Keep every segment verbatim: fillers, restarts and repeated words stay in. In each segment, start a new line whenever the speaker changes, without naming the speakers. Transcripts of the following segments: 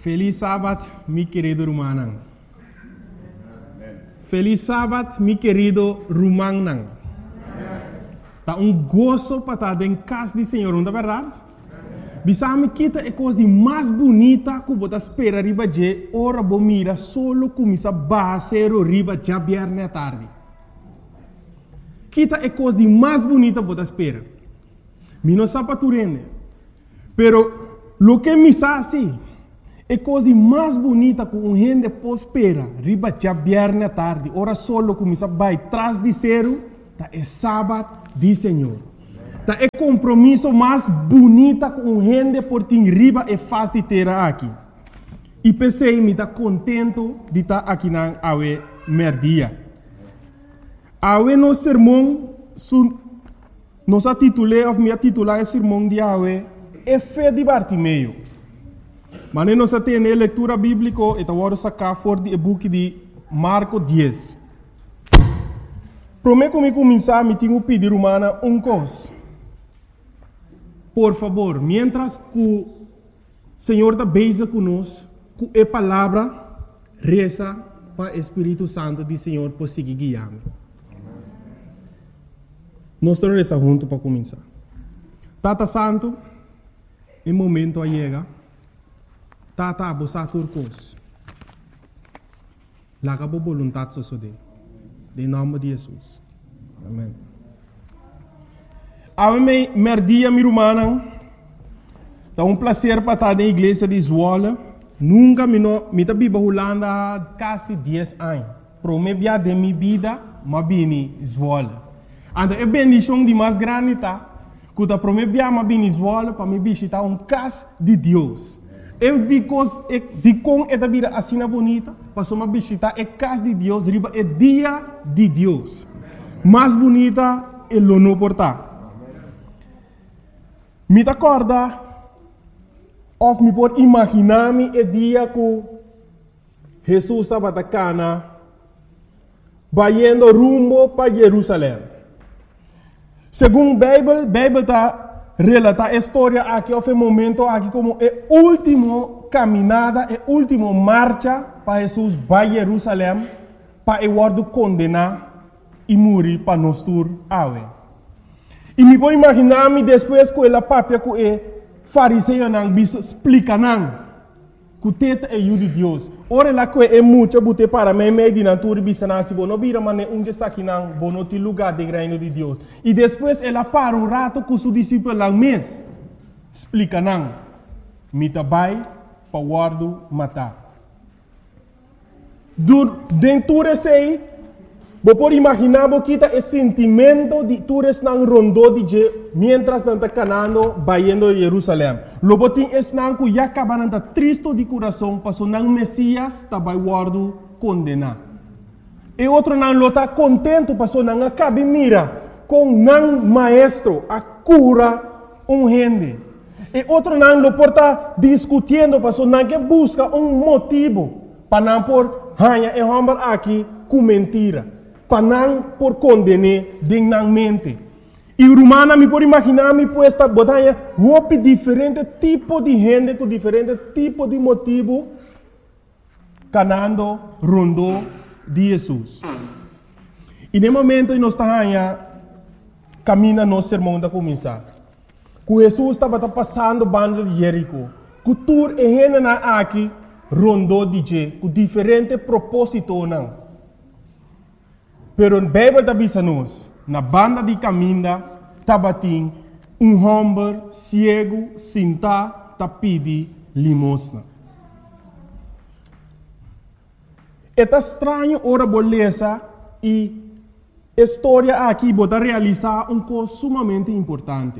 Feliz sábado, mi querido Rumanang. Feliz sábado, mi querido Rumanang. Tá um gozo para estar em casa do Senhor, não é verdade? Bisame kita é coisa mais bonita que você espera riba de ora bo mira solo começa basero riba já viernes à tarde. Kita é coisa mais bonita que você espera. Mi não sabe turene. Pero lo que me sabe é coisa mais bonita que um gente pode esperar riba já viernes à tarde. Ora solo começa vai trás de zero, tá é sábado do Senhor. Tá é compromisso mais bonita com um gente por tim riba e faz de ter aqui. E pensei me tá contento de estar aqui na awe merdia. Awe no sermão su nos titulei of me titular o sermão de awe é fé de Bartimeu. Mas nós temos a leitura bíblica e agora sacar fora do book de Marcos dez. Prometo que começar me tenho pedir humana um coisa. Por favor, mientras que o Senhor está beija conosco, com a palavra, reza para o Espírito Santo do Senhor por seguir guiando. Nós estamos rezando juntos para começar. Tata Santo, em momento a chega, Tata abosa turcos. Laga por vontade sosode. Em nome de Jesus. Amém. A mim, merdia mi rumana, é um prazer para estar na igreja de Zwolle. Nunca me no, me tabi bahulanda há quase dez anos. Pro me bia de mi vida, ma bini Zwolle. Então é bendição de mais grande tá. Quando pro me bia ma bini Zwolle para me visitar um casa de Deus. Eu digo, digo com esta vida assim bonita, para me visitar a casa de Deus, riba é dia de Deus. Mais bonita é o não portar. Me acorda, ou me pode imaginar-me o dia que Jesus estava na cana, indo rumo para Jerusalém. Segundo a Bíblia, a Bíblia está relata a história aqui, houve um momento aqui como a última caminhada, a última marcha para Jesus para Jerusalém, para o condenar e morrer para nós tur awe. E me pode imaginar-me depois que ela papia que o fariseu não bisa explica não que o teta é o de Deus. Ora lá que é muito bote para mim meio de natura bisa não se bono vira mané um dia aqui não bono te lugar de reino de Deus. E depois ela para um rato com seu discípulo lá mês explica não me tabai para guardo matar. Dur dentro sei Você pode imaginar que o sentimento de todos não rondou de mientras não está canando, vaindo a Jerusalém. Logo tem esse não que já acaba não triste de coração, passou não Messias está vai guardo condenar. E outro não está contente, passou não acaba mira com não maestro a cura um gente. E outro não lo porta discutindo, passou não que busca um motivo para não por hanha e homem aqui com mentira. Para não por condenar dignamente. E o romano me pode imaginar me puesta botanha roupa diferente tipo de gente com diferente tipo de motivo canando rondo de Jesus. E no momento que nós estamos caminhando no sermão da começar, que Jesus estava passando banda de Jerico, que tur e gente na aqui rondo de je com diferente propósito não. Pero a Bíblia está dizendo na banda de caminho, tabatim, um homem cego, sentado, tá pedi limosna. É estranho ora beleza e a história aqui bota realizar um coisa sumamente importante.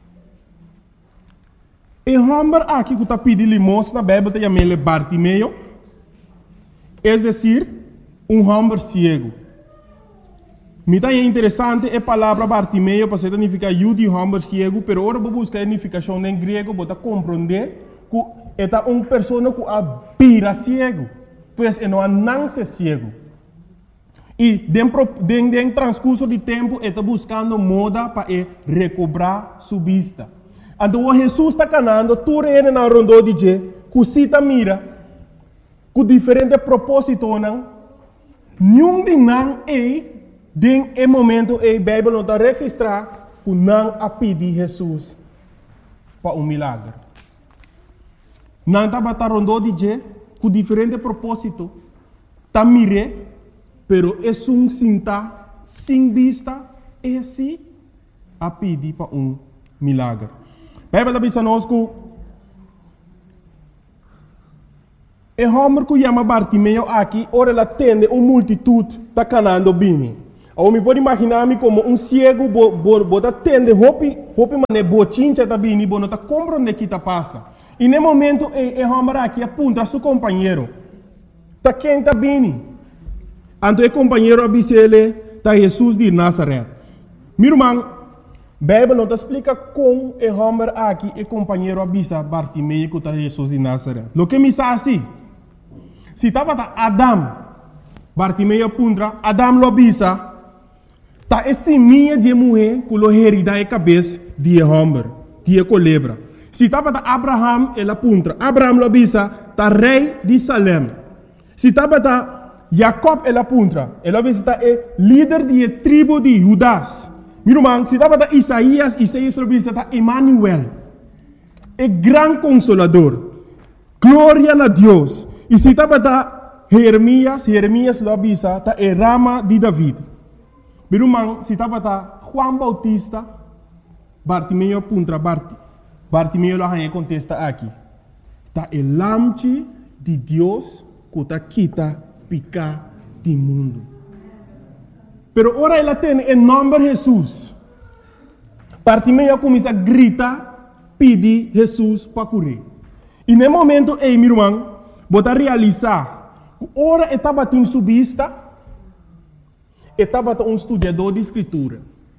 O homem aqui que tá pedi limosna, a Bíblia está chamando Bartimeu, é decir, um homem cego. Me é interessante a palavra Bartimeu, para significar eu de homem cego, pero agora vou buscar a significação em grego para compreender que é uma pessoa que abira cego, pois é não nasce cego. E dentro do transcurso de tempo, está buscando moda para recobrar sua vista. Então, Jesus está canando, tudo ele na rondo de je, cusita mira, com diferente propósito, não? Nenhum de não é, den é momento é, a Bíblia não está registrar, que não a pedir Jesus para um milagre. Não está batendo de je, com diferente propósito, está mire, pero é um sinta, sem vista, é assim, a pedir para um milagre. A Bíblia diz a nós que e homem que chama Bartimeu aqui, ora ela tende uma multitude está canando bem. Eu me pode imaginar-me como um cego, bota tende, hopi, hopi mané, bochincha tá bem, bo não tá compreendendo que tá passa. E no momento, e homem aqui apunta a seu companheiro, tá quem tá bem. Então o companheiro avisa ele, tá Jesus de Nazaré. Meu irmão, a Bíblia não te explica como o homem aqui, o companheiro avisa Bartimeu que tá Jesus de Nazaré. Lo que me diz assim, se estava Adam, Bartimeu apunta, Adam lo avisa, tá esse minha de mulher que lo herida a cabeça de homem, de culebra. Se estava Abraham, ele apunta, Abraham lo avisa, tá rei de Salem. Se estava Jacob, ele apunta, ele avisa, tá é líder de tribo de Judas. Meu irmão, se estava Isaías, Isaías lo avisa, tá Emmanuel, é grande consolador, glória a Deus. E se estava Jeremias, Jeremias lo avisa, tá é rama de David. Meu irmão, se estava Juan Bautista, Bartimeu apunta, Bart, Bartimeu lo arranha contesta aqui. Tá é lamche de Deus que tá quita picar do mundo. Pero ora ela tem em nome de Jesus. Bartimeu começa a gritar, pedir Jesus para curar. E no momento, ei, meu irmão, bota realizar, ora estava em subista, estava um estudador de escritura.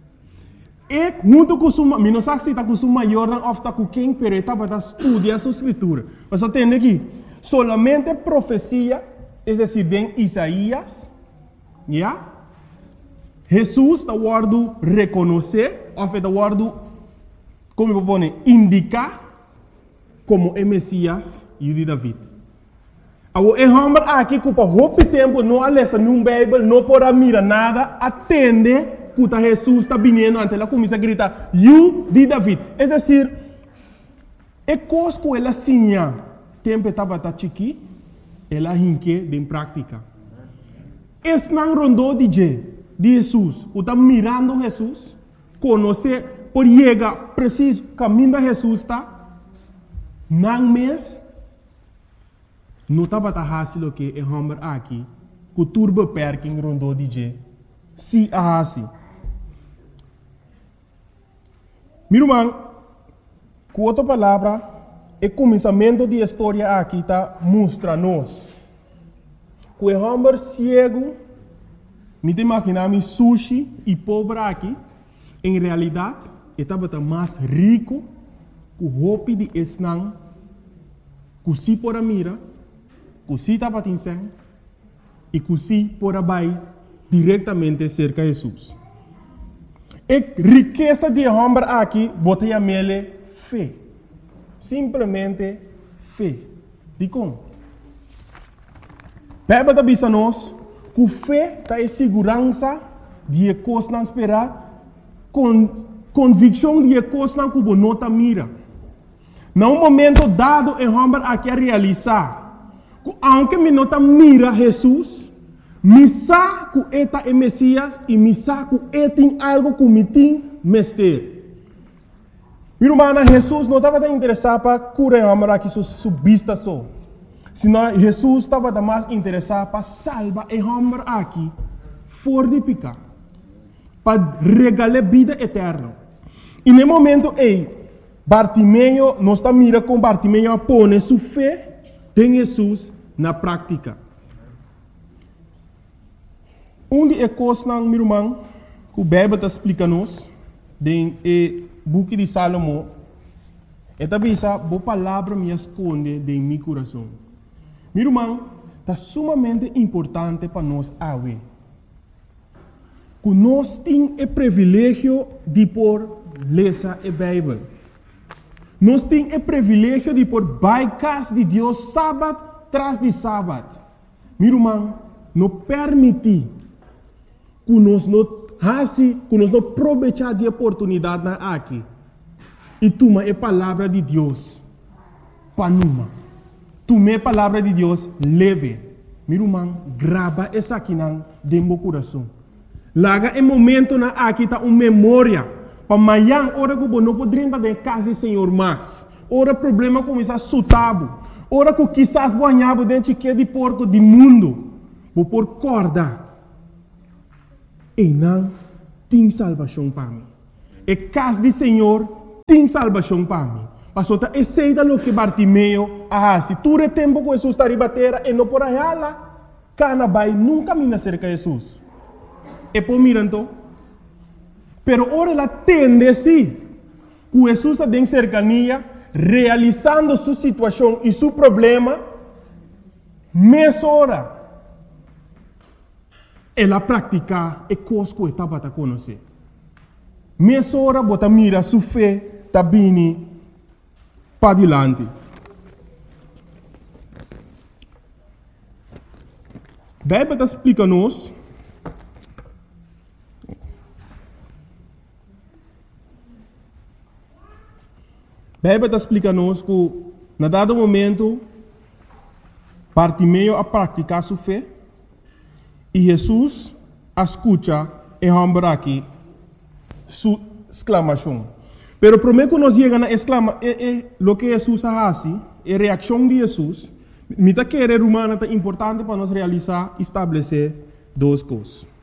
E junto com sua, não sei se está com sua maior, não está com quem, pero estava a estudar a sua escritura. Mas eu tenho aqui, solamente profecia, é decir, em Isaías, yeah? Jesus está guardando reconhecer, ou está guardando, como eu vou indicar, como é Messias e de David. O homem aqui que por muito tempo não alessa num Bíblia, não pode mirar nada, atende que Jesus está vindo, ante ela começa a gritar, you de David. É decir, é coisa que ela sinha, tempo estava chiqui, ela hinque em prática. Esse não rondou de Jesus, que está mirando Jesus, conhecer, por chegar preciso, caminho de Jesus está, não mês, não estava fácil que é homem aqui, que turba perking rondou de se a assim. Meu irmão, com outra palavra, o começamento da história aqui está mostra-nos que o homem cego, me imaginar sushi e pobre aqui, em realidade, estava mais rico que o roupa de esnang, que se por a mira, que se estava tinseng, e que se por a bai diretamente cerca de Jesus. A riqueza de homem aqui, botei a mele fé. Simplesmente fé. De como? A Bíblia diz a nós que fé está em segurança de coisas não esperar, com convicção de coisas não que não está mira. Num momento dado, o homem aqui a realizar, que aunque me não está mira Jesus, me sabe que ele é Messias e me sabe que ele tem algo que me tem mestre. Meu irmão, Jesus não estava interessado para curar o homem aqui sua vista só. Senão Jesus estava mais interessado para salvar o homem aqui fora de pecar, para regalar vida eterna. E no momento, ei, Bartimeu não está mirando com Bartimeu a pôr sua fé em Jesus na prática. Um de coisas, meu irmão, que o Bíblia está explicando-nos, no book de Salomão, é também essa boa palavra me esconde em meu coração. Meu irmão, está sumamente importante para nós ver que nós temos o privilégio de por ler a Bíblia. Nós temos o privilégio de por by casa de Deus sábado tras de sábado. Meu irmão, não permite que nós não assim, que nós não aproveitar de oportunidade na aqui. E toma a palavra de Deus para numa. Toma a palavra de Deus leve. Meu irmão, grava essa aqui dentro do coração. Laga é momento na aqui tá uma memória. Para amanhã, hora que você não pode entrar em casa, Senhor, mas ora problema começa a sutabo. Ora que quizás banhava dentro de porco do mundo. Vou por corda. E não tem salvação para mim. E casa do Senhor tem salvação para mim. Pastor, tá aceita lo que Bartimeu ah, se tu é tempo que Jesus está ribatera e não por aí lá, cana vai nunca mina cerca de Jesus. E por miranto, pero ora ela tende sim, que Jesus está em cercania, realizando sua situação e seu problema, mês hora. Ela pratica e coisa que estava a conhecer. Mês hora, bota mira sua fé, tá bem para adiante. A Bíblia explica-nos A Bíblia explica-nos que, na dado momento, Bartimeu a praticar sua fé e Jesus a escuta e lembra aqui sua exclamação. Pero primeiro que nós chegamos na exclama, é, é, o que Jesus faz, a reação de Jesus, me está querer humana é importante para nós realizar e estabelecer duas coisas.